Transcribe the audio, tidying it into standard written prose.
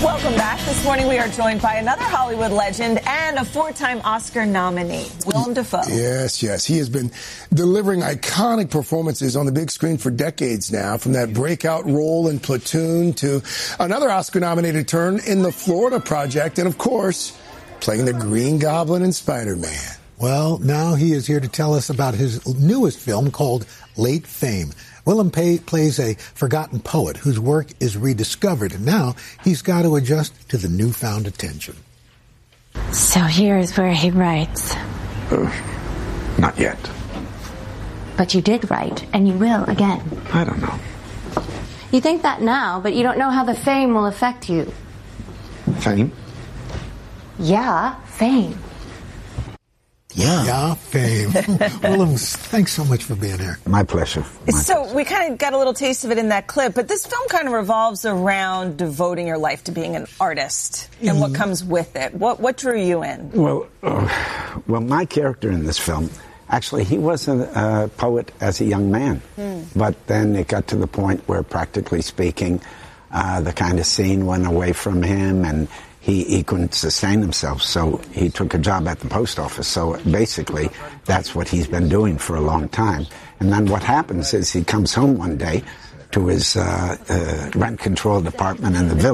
Welcome back. This morning we are joined by another Hollywood legend and a four-time Oscar nominee, Willem Dafoe. Yes. He has been delivering iconic performances on the big screen for decades now, from that breakout role in Platoon to another Oscar-nominated turn in The Florida Project, and, of course, playing the Green Goblin in Spider-Man. Well, now he is here to tell us about his newest film called Late Fame. Willem plays a forgotten poet whose work is rediscovered, and now he's got to adjust to the newfound attention. So here's where he writes. Not yet. But you did write, and you will again. I don't know. You think that now, but you don't know how the fame will affect you. Fame? Yeah, fame. Yeah, fame. Willem, thanks so much for being here. My pleasure. So we kind of got a little taste of it in that clip, but this film kind of revolves around devoting your life to being an artist and what comes with it. What drew you in? Well, my character in this film, actually, he was a poet as a young man. But then it got to the point where, practically speaking, the kind of scene went away from him, and he couldn't sustain himself, so he took a job at the post office. So basically, that's what he's been doing for a long time. And then what happens is he comes home one day to his rent control department in the village.